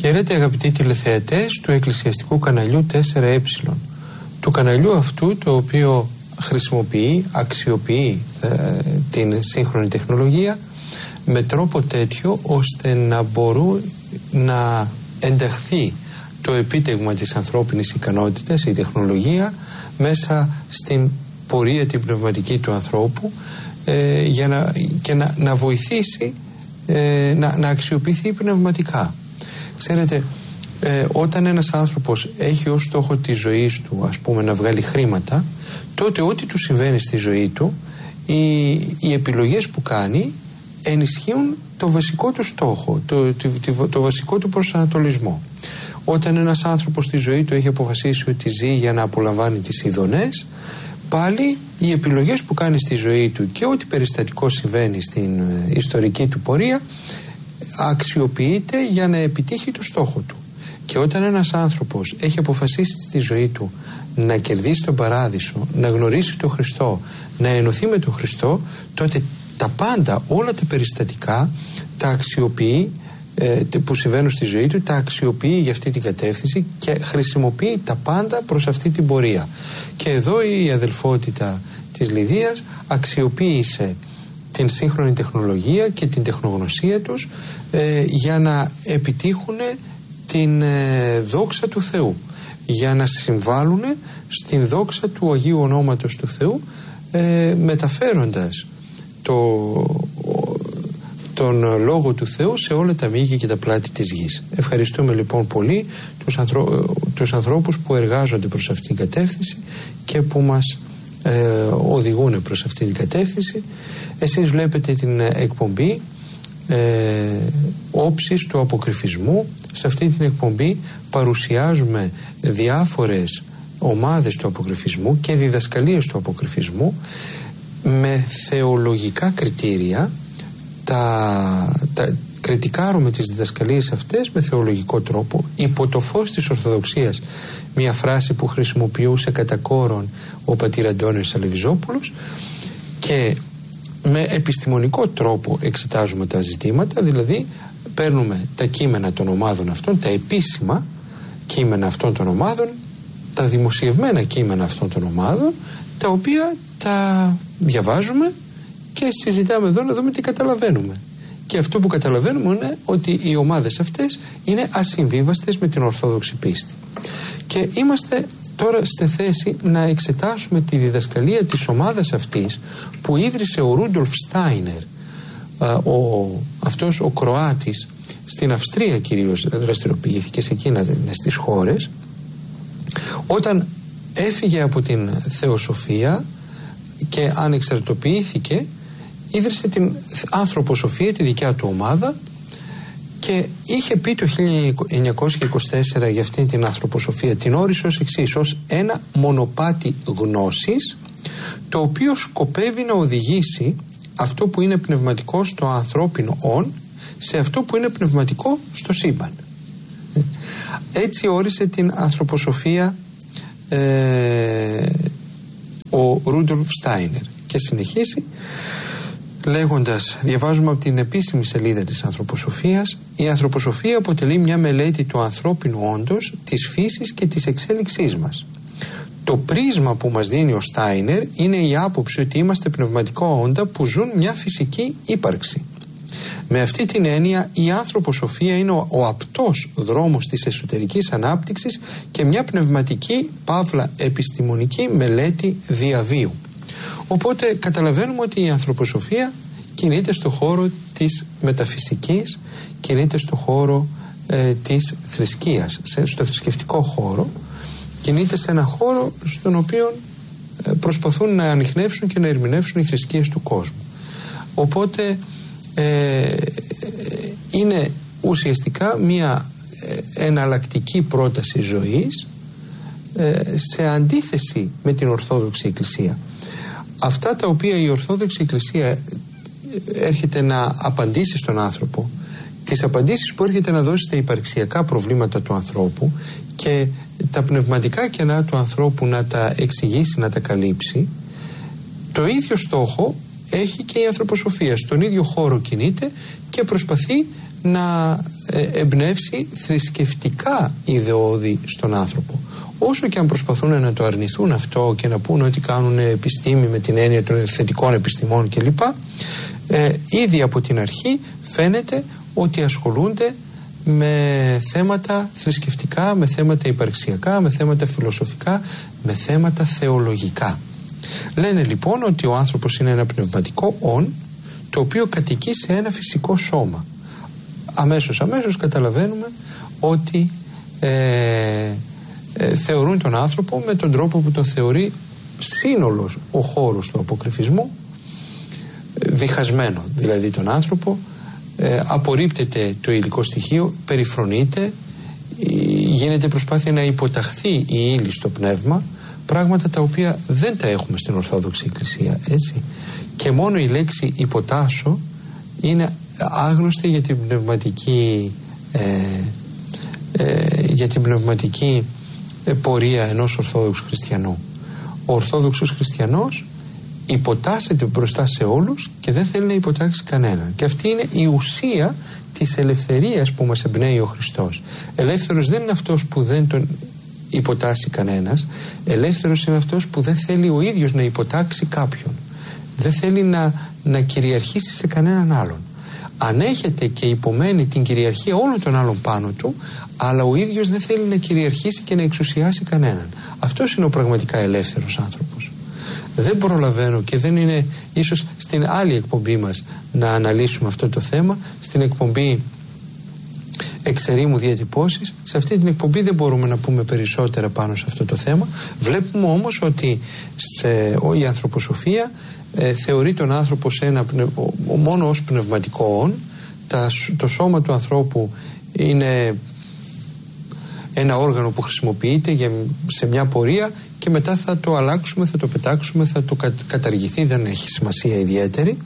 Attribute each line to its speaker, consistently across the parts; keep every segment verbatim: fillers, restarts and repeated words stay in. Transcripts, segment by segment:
Speaker 1: Χαίρετε αγαπητοί τηλεθεατές του εκκλησιαστικού καναλιού τέσσερα ε, του καναλιού αυτού το οποίο χρησιμοποιεί, αξιοποιεί ε, την σύγχρονη τεχνολογία με τρόπο τέτοιο ώστε να μπορούν να ενταχθεί το επίτευγμα της ανθρώπινης ικανότητας, η τεχνολογία, μέσα στην πορεία την πνευματική του ανθρώπου ε, για να, και να, να βοηθήσει ε, να, να αξιοποιηθεί πνευματικά. Ξέρετε, ε, όταν ένας άνθρωπος έχει ως στόχο τη ζωής του, ας πούμε, να βγάλει χρήματα, τότε ό,τι του συμβαίνει στη ζωή του, οι, οι επιλογές που κάνει ενισχύουν το βασικό του στόχο, το, το, το, το βασικό του προσανατολισμό. Όταν ένας άνθρωπος στη ζωή του έχει αποφασίσει ότι ζει για να απολαμβάνει τις ειδονές, πάλι οι επιλογές που κάνει στη ζωή του και ό,τι περιστατικό συμβαίνει στην ε, ιστορική του πορεία αξιοποιείται για να επιτύχει το στόχο του. Και όταν ένας άνθρωπος έχει αποφασίσει στη ζωή του να κερδίσει τον παράδεισο, να γνωρίσει τον Χριστό, να ενωθεί με τον Χριστό, τότε τα πάντα, όλα τα περιστατικά τα αξιοποιεί ε, που συμβαίνουν στη ζωή του, τα αξιοποιεί για αυτή την κατεύθυνση και χρησιμοποιεί τα πάντα προς αυτή την πορεία. Και εδώ η αδελφότητα της Λιδίας αξιοποίησε την σύγχρονη τεχνολογία και την τεχνογνωσία τους ε, για να επιτύχουν την ε, δόξα του Θεού, για να συμβάλλουν στην δόξα του Αγίου Ονόματος του Θεού, ε, μεταφέροντας το, τον Λόγο του Θεού σε όλα τα μήκη και τα πλάτη της γης. Ευχαριστούμε λοιπόν πολύ τους, ανθρω, τους ανθρώπους που εργάζονται προς αυτήν την κατεύθυνση και που μας ε, οδηγούν προς αυτήν την κατεύθυνση. Εσείς βλέπετε την εκπομπή ε, όψης του αποκρυφισμού. Σε αυτή την εκπομπή παρουσιάζουμε διάφορες ομάδες του αποκρυφισμού και διδασκαλίες του αποκρυφισμού με θεολογικά κριτήρια. Τα, τα κριτικάρουμε τις διδασκαλίες αυτές με θεολογικό τρόπο υπό το φως της Ορθοδοξίας, μια φράση που χρησιμοποιούσε κατά κόρον ο πατήρ Αντώνιος Αλεβιζόπουλος, και με επιστημονικό τρόπο εξετάζουμε τα ζητήματα, δηλαδή παίρνουμε τα κείμενα των ομάδων αυτών, τα επίσημα κείμενα αυτών των ομάδων, τα δημοσιευμένα κείμενα αυτών των ομάδων, τα οποία τα διαβάζουμε και συζητάμε εδώ να δούμε τι καταλαβαίνουμε. Και αυτό που καταλαβαίνουμε είναι ότι οι ομάδες αυτές είναι ασυμβίβαστες με την Ορθόδοξη πίστη. Και είμαστε τώρα στη θέση να εξετάσουμε τη διδασκαλία της ομάδας αυτής που ίδρυσε ο Ρούντολφ Στάινερ, ο, αυτός ο Κροάτης, στην Αυστρία κυρίως δραστηριοποιήθηκε σε εκείνες τις χώρες. Όταν έφυγε από την θεοσοφία και ανεξαρτοποιήθηκε, ίδρυσε την ανθρωποσοφία, τη δικιά του ομάδα, και είχε πει το χίλια εννιακόσια είκοσι τέσσερα για αυτήν την ανθρωποσοφία, την όρισε ως εξής, ως ένα μονοπάτι γνώσης το οποίο σκοπεύει να οδηγήσει αυτό που είναι πνευματικό στο ανθρώπινο όν σε αυτό που είναι πνευματικό στο σύμπαν. Έτσι όρισε την ανθρωποσοφία ε, ο Ρούντολφ Στάινερ, και συνεχίσει λέγοντας, διαβάζουμε από την επίσημη σελίδα της ανθρωποσοφίας: η ανθρωποσοφία αποτελεί μια μελέτη του ανθρώπινου όντως, της φύσης και της εξέλιξής μας. Το πρίσμα που μας δίνει ο Στάινερ είναι η άποψη ότι είμαστε πνευματικά όντα που ζουν μια φυσική ύπαρξη. Με αυτή την έννοια η ανθρωποσοφία είναι ο, ο απτός δρόμος της εσωτερικής ανάπτυξης και μια πνευματική παύλα επιστημονική μελέτη διαβίου. Οπότε καταλαβαίνουμε ότι η ανθρωποσοφία κινείται στο χώρο της μεταφυσικής, κινείται στο χώρο ε, της θρησκείας, σε, στο θρησκευτικό χώρο, κινείται σε ένα χώρο στον οποίο ε, προσπαθούν να ανιχνεύσουν και να ερμηνεύσουν οι θρησκείες του κόσμου. Οπότε ε, είναι ουσιαστικά μια ε, εναλλακτική πρόταση ζωής ε, σε αντίθεση με την Ορθόδοξη Εκκλησία. Αυτά τα οποία η Ορθόδοξη Εκκλησία έρχεται να απαντήσει στον άνθρωπο, τις απαντήσεις που έρχεται να δώσει στα υπαρξιακά προβλήματα του ανθρώπου και τα πνευματικά κενά του ανθρώπου να τα εξηγήσει, να τα καλύψει, το ίδιο στόχο έχει και η ανθρωποσοφία. Στον ίδιο χώρο κινείται και προσπαθεί να ε, εμπνεύσει θρησκευτικά ιδεώδη στον άνθρωπο. Όσο και αν προσπαθούν να το αρνηθούν αυτό και να πούν ότι κάνουν επιστήμη με την έννοια των θετικών επιστημών κλπ, ε, ήδη από την αρχή φαίνεται ότι ασχολούνται με θέματα θρησκευτικά, με θέματα υπαρξιακά, με θέματα φιλοσοφικά, με θέματα θεολογικά. Λένε λοιπόν ότι ο άνθρωπος είναι ένα πνευματικό όν, το οποίο κατοικεί σε ένα φυσικό σώμα. Αμέσως, αμέσως καταλαβαίνουμε ότι ε, ε, θεωρούν τον άνθρωπο με τον τρόπο που τον θεωρεί σύνολος ο χώρος του αποκρυφισμού, διχασμένο δηλαδή τον άνθρωπο, ε, απορρίπτεται το υλικό στοιχείο, περιφρονείται, γίνεται προσπάθεια να υποταχθεί η ύλη στο πνεύμα, πράγματα τα οποία δεν τα έχουμε στην Ορθόδοξη Εκκλησία, έτσι. Και μόνο η λέξη υποτάσσω είναι άγνωστη για την πνευματική ε, ε, για την πνευματική πορεία ενός Ορθόδοξου χριστιανού. Ο Ορθόδοξος χριστιανός υποτάσσεται μπροστά σε όλους και δεν θέλει να υποτάξει κανέναν. Και αυτή είναι η ουσία της ελευθερίας που μας εμπνέει ο Χριστός. Ελεύθερος δεν είναι αυτός που δεν τον υποτάσσει κανένας. Ελεύθερος είναι αυτός που δεν θέλει ο ίδιος να υποτάξει κάποιον. Δεν θέλει να, να κυριαρχήσει σε κανέναν άλλον. Ανέχεται και υπομένει την κυριαρχία όλων των άλλων πάνω του, αλλά ο ίδιος δεν θέλει να κυριαρχήσει και να εξουσιάσει κανέναν. Αυτός είναι ο πραγματικά ελεύθερος άνθρωπος. Δεν προλαβαίνω και δεν είναι ίσως στην άλλη εκπομπή μας να αναλύσουμε αυτό το θέμα, στην εκπομπή εξαιρήμου διατυπώσεις. Σε αυτή την εκπομπή δεν μπορούμε να πούμε περισσότερα πάνω σε αυτό το θέμα. Βλέπουμε όμως ότι σε, η ανθρωποσοφία ε, θεωρεί τον άνθρωπο σε ένα, μόνο ως πνευματικό όν. Τα, το σώμα του ανθρώπου είναι ένα όργανο που χρησιμοποιείται για, σε μια πορεία και μετά θα το αλλάξουμε, θα το πετάξουμε, θα το κα, καταργηθεί, δεν έχει σημασία ιδιαίτερη.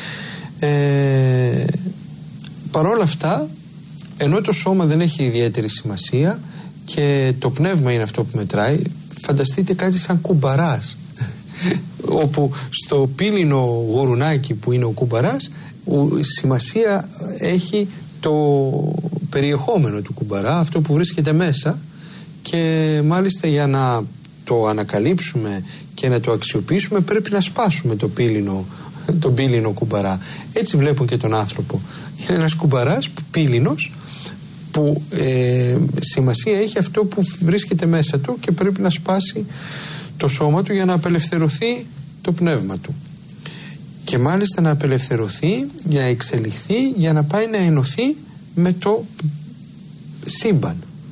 Speaker 1: Ε, παρόλα αυτά, ενώ το σώμα δεν έχει ιδιαίτερη σημασία και το πνεύμα είναι αυτό που μετράει, φανταστείτε κάτι σαν κουμπαράς όπου στο πύληνο γουρουνάκι που είναι ο κουμπαράς, σημασία έχει το περιεχόμενο του κουμπαρά, αυτό που βρίσκεται μέσα, και μάλιστα για να το ανακαλύψουμε και να το αξιοποιήσουμε πρέπει να σπάσουμε το πύληνο, τον πύληνο κουμπαρά. Έτσι βλέπουν και τον άνθρωπο. Είναι ένας κουμπαράς πύληνος που ε, σημασία έχει αυτό που βρίσκεται μέσα του και πρέπει να σπάσει το σώμα του για να απελευθερωθεί το πνεύμα του. Και μάλιστα να απελευθερωθεί, για να εξελιχθεί, για να πάει να ενωθεί με το σύμπαν.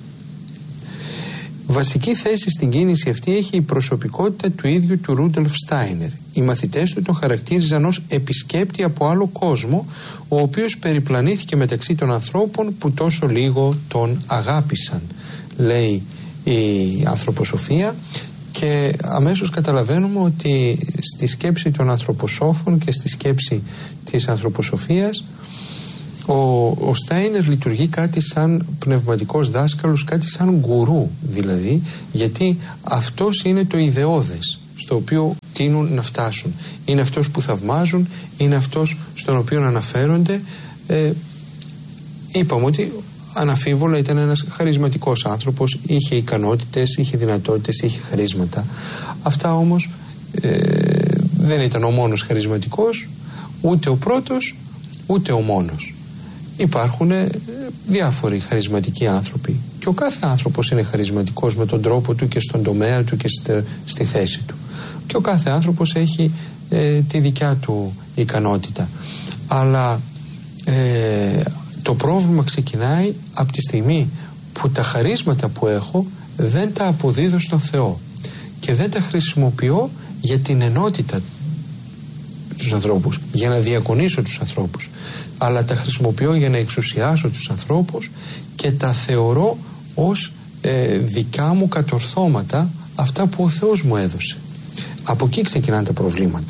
Speaker 1: Βασική θέση στην κίνηση αυτή έχει η προσωπικότητα του ίδιου του Ρούντολφ Στάινερ. Οι μαθητές του τον χαρακτήριζαν ως επισκέπτη από άλλο κόσμο, ο οποίος περιπλανήθηκε μεταξύ των ανθρώπων που τόσο λίγο τον αγάπησαν, λέει η ανθρωποσοφία. Και αμέσως καταλαβαίνουμε ότι στη σκέψη των ανθρωποσόφων και στη σκέψη της ανθρωποσοφίας ο, ο Στάινερ λειτουργεί κάτι σαν πνευματικός δάσκαλος, κάτι σαν γκουρού δηλαδή, γιατί αυτός είναι το ιδεώδες στο οποίο τείνουν να φτάσουν. Είναι αυτός που θαυμάζουν, είναι αυτός στον οποίο αναφέρονται. Ε, είπαμε ότι αναφίβολα ήταν ένας χαρισματικός άνθρωπος, είχε ικανότητες, είχε δυνατότητες, είχε χαρίσματα. Αυτά όμως ε, δεν ήταν ο μόνος χαρισματικός, ούτε ο πρώτος, ούτε ο μόνος. Υπάρχουν ε, διάφοροι χαρισματικοί άνθρωποι και ο κάθε άνθρωπος είναι χαρισματικός με τον τρόπο του και στον τομέα του και στη, στη θέση του. Και ο κάθε άνθρωπος έχει ε, τη δικιά του ικανότητα. Αλλά ε, το πρόβλημα ξεκινάει από τη στιγμή που τα χαρίσματα που έχω δεν τα αποδίδω στον Θεό και δεν τα χρησιμοποιώ για την ενότητα τους ανθρώπους, για να διακονήσω τους ανθρώπους, αλλά τα χρησιμοποιώ για να εξουσιάσω τους ανθρώπους και τα θεωρώ ως ε, δικά μου κατορθώματα, αυτά που ο Θεός μου έδωσε. Από εκεί ξεκινάνε τα προβλήματα.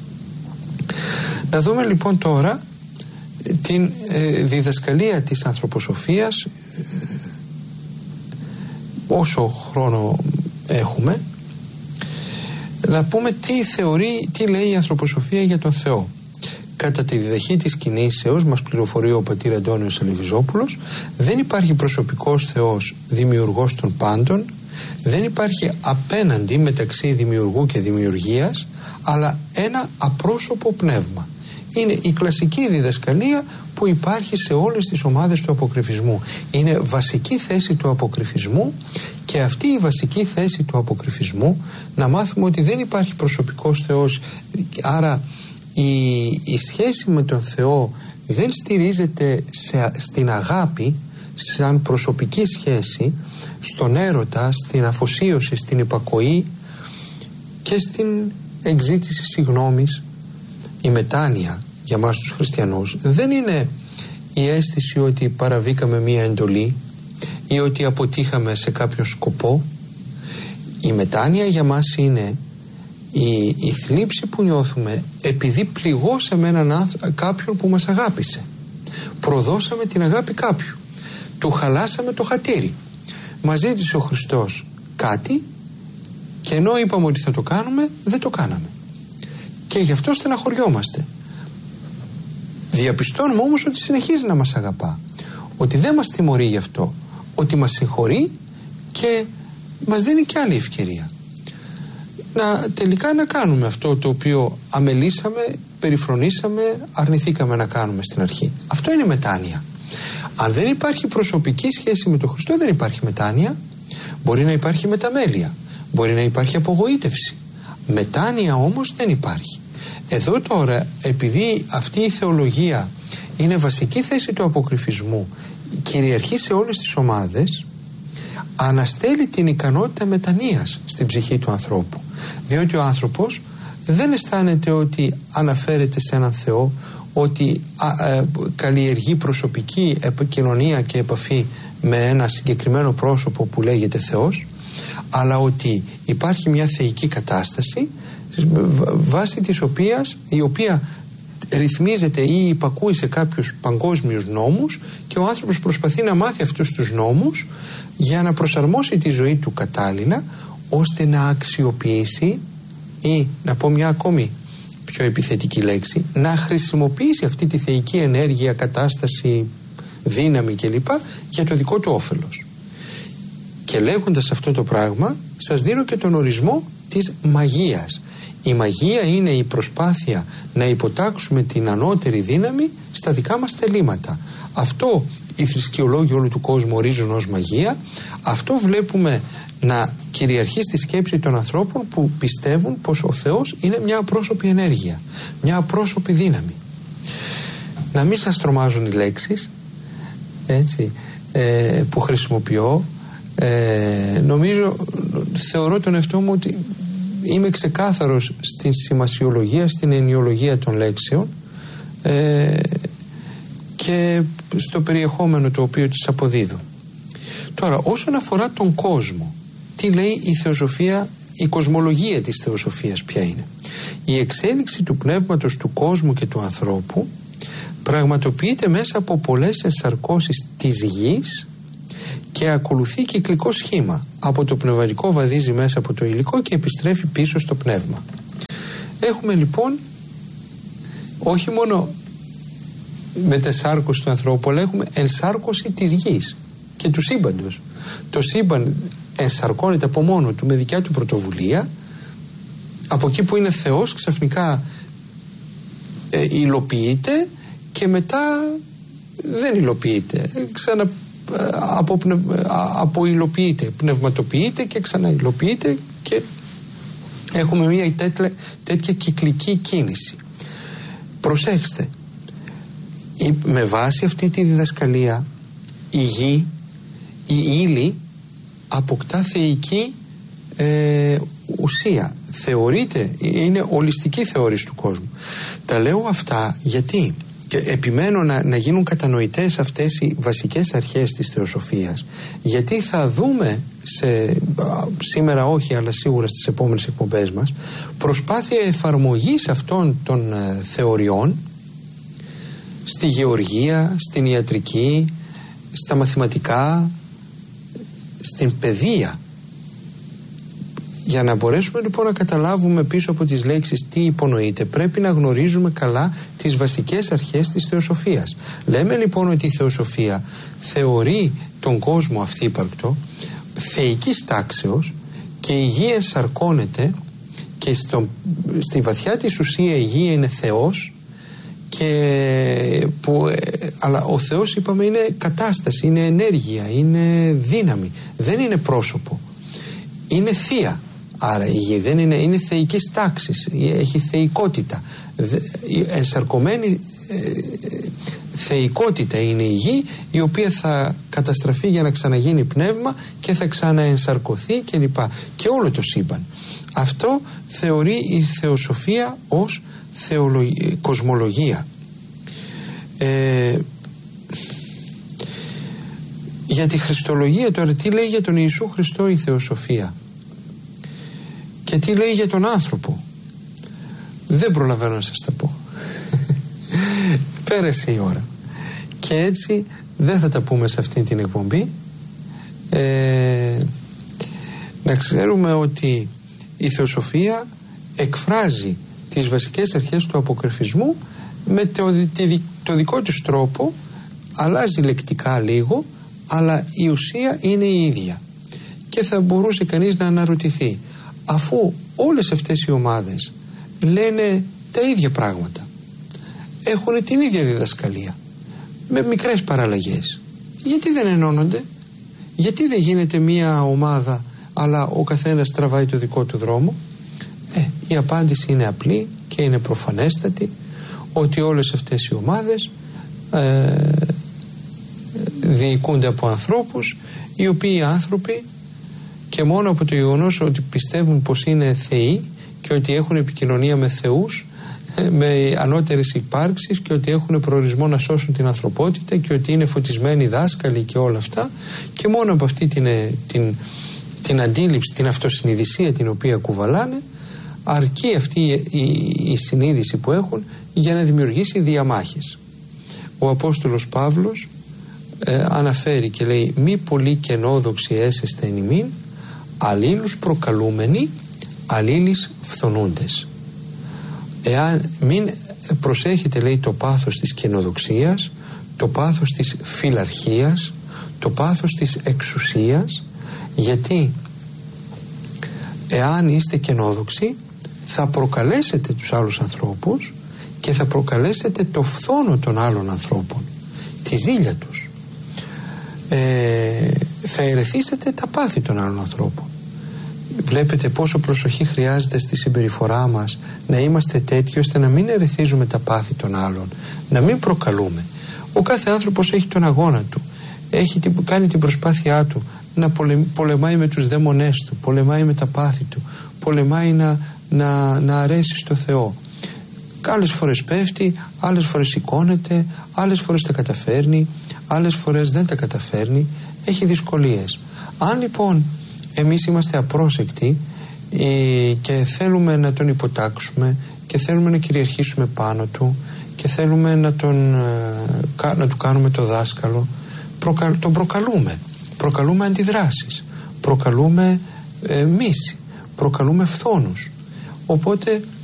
Speaker 1: Να δούμε λοιπόν τώρα την ε, διδασκαλία της ανθρωποσοφίας, ε, όσο χρόνο έχουμε, να πούμε τι θεωρεί, τι λέει η ανθρωποσοφία για τον Θεό. κατά τη διδαχή της κινήσεως, μας πληροφορεί ο πατήρ Αντώνιος Αλεβιζόπουλος, δεν υπάρχει προσωπικός Θεός δημιουργός των πάντων, δεν υπάρχει απέναντι μεταξύ δημιουργού και δημιουργίας, αλλά ένα απρόσωπο πνεύμα. Είναι η κλασική διδασκαλία που υπάρχει σε όλες τις ομάδες του αποκρυφισμού. Είναι βασική θέση του αποκρυφισμού, και αυτή η βασική θέση του αποκρυφισμού, να μάθουμε ότι δεν υπάρχει προσωπικός Θεός, άρα η, η σχέση με τον Θεό δεν στηρίζεται σε, στην αγάπη σαν προσωπική σχέση, στον έρωτα, στην αφοσίωση, στην υπακοή και στην εξήτηση συγγνώμης. Η μετάνοια για μας τους χριστιανούς δεν είναι η αίσθηση ότι παραβήκαμε μία εντολή ή ότι αποτύχαμε σε κάποιο σκοπό. Η μετάνοια για μας είναι η, η θλίψη που νιώθουμε επειδή πληγώσαμε έναν κάποιον που μας αγάπησε. Προδώσαμε την αγάπη κάποιου. Του χαλάσαμε το χατήρι. Μας ζήτησε ο Χριστός κάτι και ενώ είπαμε ότι θα το κάνουμε, δεν το κάναμε. Και γι' αυτό στεναχωριόμαστε. Διαπιστώνουμε όμως ότι συνεχίζει να μας αγαπά. Ότι δεν μας τιμωρεί γι' αυτό. Ότι μας συγχωρεί και μας δίνει και άλλη ευκαιρία. Να τελικά να κάνουμε αυτό το οποίο αμελήσαμε, περιφρονήσαμε, αρνηθήκαμε να κάνουμε στην αρχή. Αυτό είναι μετάνοια. Αν δεν υπάρχει προσωπική σχέση με τον Χριστό, δεν υπάρχει μετάνοια. Μπορεί να υπάρχει μεταμέλεια. Μπορεί να υπάρχει απογοήτευση. Μετάνοια όμως δεν υπάρχει. Εδώ τώρα, επειδή αυτή η θεολογία είναι βασική θέση του αποκρυφισμού, κυριαρχεί σε όλες τις ομάδες, αναστέλει την ικανότητα μετανοίας στην ψυχή του ανθρώπου. Διότι ο άνθρωπος δεν αισθάνεται ότι αναφέρεται σε έναν Θεό, ότι α, α, καλλιεργεί προσωπική επικοινωνία και επαφή με ένα συγκεκριμένο πρόσωπο που λέγεται Θεός, αλλά ότι υπάρχει μια θεϊκή κατάσταση βάσει της οποίας, η οποία ρυθμίζεται ή υπακούει σε κάποιους παγκόσμιους νόμους, και ο άνθρωπος προσπαθεί να μάθει αυτούς τους νόμους για να προσαρμόσει τη ζωή του κατάλληλα, ώστε να αξιοποιήσει, ή να πω μια ακόμη πιο επιθετική λέξη, να χρησιμοποιήσει αυτή τη θεϊκή ενέργεια, κατάσταση, δύναμη κλπ. Για το δικό του όφελος. Και λέγοντας αυτό το πράγμα, σας δίνω και τον ορισμό της μαγείας. Η μαγεία είναι η προσπάθεια να υποτάξουμε την ανώτερη δύναμη στα δικά μας θελήματα. Αυτό οι θρησκεολόγοι όλου του κόσμου ορίζουν ως μαγεία. Αυτό βλέπουμε να κυριαρχεί στη σκέψη των ανθρώπων που πιστεύουν πως ο Θεός είναι μια απρόσωπη ενέργεια, μια απρόσωπη δύναμη. Να μην σας τρομάζουν οι λέξεις, έτσι, ε, που χρησιμοποιώ. Ε, νομίζω, θεωρώ τον εαυτό μου ότι είμαι ξεκάθαρος στην σημασιολογία, στην ενιολογία των λέξεων, ε, και στο περιεχόμενο το οποίο τις αποδίδω. Τώρα, όσον αφορά τον κόσμο, τι λέει η θεοσοφία, η κοσμολογία της θεοσοφίας ποια είναι? Η εξέλιξη του πνεύματος του κόσμου και του ανθρώπου πραγματοποιείται μέσα από πολλές ενσαρκώσεις της γης και ακολουθεί κυκλικό σχήμα. Από το πνευματικό βαδίζει μέσα από το υλικό και επιστρέφει πίσω στο πνεύμα. Έχουμε λοιπόν όχι μόνο μετεσάρκωση του ανθρώπου, αλλά έχουμε ενσάρκωση της γης και του σύμπαντος. Το σύμπαν ενσαρκώνεται από μόνο του με δικιά του πρωτοβουλία. Από εκεί που είναι Θεός, ξαφνικά ε, υλοποιείται και μετά δεν υλοποιείται. Ξανα από, από υλοποιείται, πνευματοποιείται και ξαναυλοποιείται, και έχουμε μια τέτοια, τέτοια κυκλική κίνηση. Προσέξτε, η, με βάση αυτή τη διδασκαλία η γη, η ύλη αποκτά θεϊκή ε, ουσία. Θεωρείται, είναι ολιστική θεώρηση του κόσμου. Τα λέω αυτά γιατί, και επιμένω να, να γίνουν κατανοητές αυτές οι βασικές αρχές της θεοσοφίας, γιατί θα δούμε σε, σήμερα όχι, αλλά σίγουρα στις επόμενες εκπομπές μας, προσπάθεια εφαρμογής αυτών των ε, θεωριών στη γεωργία, στην ιατρική, στα μαθηματικά, στην παιδεία. Για να μπορέσουμε λοιπόν να καταλάβουμε πίσω από τις λέξεις τι υπονοείται, πρέπει να γνωρίζουμε καλά τις βασικές αρχές της θεοσοφίας. Λέμε λοιπόν ότι η θεοσοφία θεωρεί τον κόσμο αυθύπαρκτο, θεϊκής τάξεως, και η γη ενσαρκώνεται και στο, στη βαθιά της ουσία η γη είναι Θεός, και που, αλλά ο Θεός είπαμε είναι κατάσταση, είναι ενέργεια, είναι δύναμη, δεν είναι πρόσωπο, είναι θεία. Άρα η γη δεν είναι, είναι θεϊκής τάξης, έχει θεϊκότητα, ενσαρκωμένη ε, θεϊκότητα είναι η γη, η οποία θα καταστραφεί για να ξαναγίνει πνεύμα και θα ξαναενσαρκωθεί κλπ. Και όλο το σύμπαν. Αυτό θεωρεί η θεοσοφία ως θεολογία, κοσμολογία. Ε, για τη χριστολογία τώρα, τι λέει για τον Ιησού Χριστό η θεοσοφία και τι λέει για τον άνθρωπο, δεν προλαβαίνω να σας τα πω. Πέρασε η ώρα και έτσι δεν θα τα πούμε σε αυτή την εκπομπή. ε, να ξέρουμε ότι η θεοσοφία εκφράζει τις βασικές αρχές του αποκρυφισμού με το, το δικό της τρόπο, αλλάζει λεκτικά λίγο, αλλά η ουσία είναι η ίδια. Και θα μπορούσε κανείς να αναρωτηθεί, αφού όλες αυτές οι ομάδες λένε τα ίδια πράγματα, έχουν την ίδια διδασκαλία με μικρές παραλλαγές, γιατί δεν ενώνονται, γιατί δεν γίνεται μία ομάδα αλλά ο καθένας τραβάει το δικό του δρόμο? Ε, η απάντηση είναι απλή και είναι προφανέστατη, ότι όλες αυτές οι ομάδες ε, διοικούνται από ανθρώπους, οι οποίοι άνθρωποι, και μόνο από το γεγονός ότι πιστεύουν πως είναι θεοί και ότι έχουν επικοινωνία με θεούς, με ανώτερες υπάρξεις, και ότι έχουν προορισμό να σώσουν την ανθρωπότητα και ότι είναι φωτισμένοι δάσκαλοι και όλα αυτά, και μόνο από αυτή την, την, την αντίληψη, την αυτοσυνειδησία την οποία κουβαλάνε, αρκεί αυτή η, η, η συνείδηση που έχουν για να δημιουργήσει διαμάχες. Ο Απόστολος Παύλος ε, αναφέρει και λέει, μη πολύ κενόδοξοι έσεστε εν ημίν, αλλήλους προκαλούμενοι, αλλήλεις φθονούντες. Εάν μην προσέχετε, λέει, το πάθος της κενοδοξίας, το πάθος της φιλαρχίας, το πάθος της εξουσίας, γιατί εάν είστε κενόδοξοι θα προκαλέσετε τους άλλους ανθρώπους και θα προκαλέσετε το φθόνο των άλλων ανθρώπων, τη ζήλια τους. Ε, θα ερεθίσετε τα πάθη των άλλων ανθρώπων. Βλέπετε πόσο προσοχή χρειάζεται στη συμπεριφορά μας να είμαστε τέτοιοι ώστε να μην ερεθίζουμε τα πάθη των άλλων, να μην προκαλούμε. Ο κάθε άνθρωπος έχει τον αγώνα του, έχει, κάνει την προσπάθειά του να πολε, πολεμάει με τους δαίμονές του, πολεμάει με τα πάθη του, πολεμάει να, να, να αρέσει στο Θεό. Άλλες φορές πέφτει, άλλες φορές σηκώνεται, άλλες φορές τα καταφέρνει, άλλες φορές δεν τα καταφέρνει, έχει δυσκολίες. Αν λοιπόν εμείς είμαστε απρόσεκτοι ε, και θέλουμε να τον υποτάξουμε και θέλουμε να κυριαρχήσουμε πάνω του και θέλουμε να, τον, ε, να του κάνουμε το δάσκαλο, προκα, τον προκαλούμε. Προκαλούμε αντιδράσεις, προκαλούμε ε, μίση, προκαλούμε φθόνους. Οπότε